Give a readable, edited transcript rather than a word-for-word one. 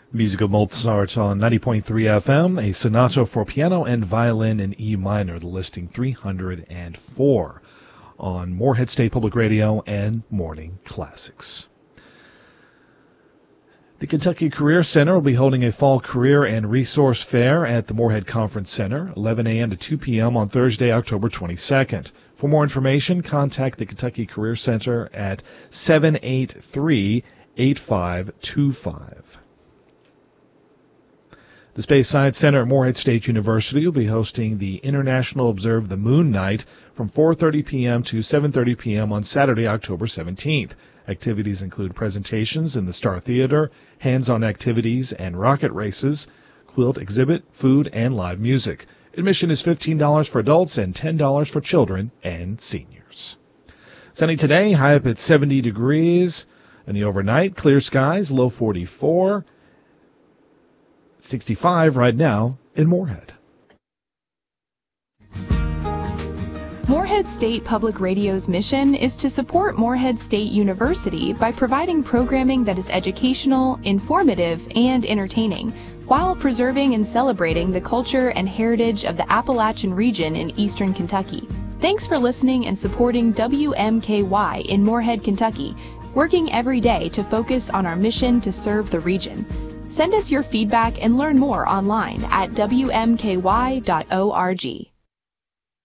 Music of Mozart on 90.3 FM, a sonata for piano and violin in E minor, the listing 304 on Morehead State Public Radio and Morning Classics. The Kentucky Career Center will be holding a fall career and resource fair at the Morehead Conference Center, 11 a.m. to 2 p.m. on Thursday, October 22nd. For more information, contact the Kentucky Career Center at 783-8525. The Space Science Center at Morehead State University will be hosting the International Observe the Moon Night from 4:30 p.m. to 7:30 p.m. on Saturday, October 17th. Activities include presentations in the Star Theater, hands-on activities, and rocket races, quilt exhibit, food, and live music. Admission is $15 for adults and $10 for children and seniors. Sunny today, high up at 70 degrees. In the overnight, clear skies, low 44. 65 right now in Morehead. Morehead State Public Radio's mission is to support Morehead State University by providing programming that is educational, informative, and entertaining, while preserving and celebrating the culture and heritage of the Appalachian region in eastern Kentucky. Thanks for listening and supporting WMKY in Morehead, Kentucky, working every day to focus on our mission to serve the region. Send us your feedback and learn more online at WMKY.org.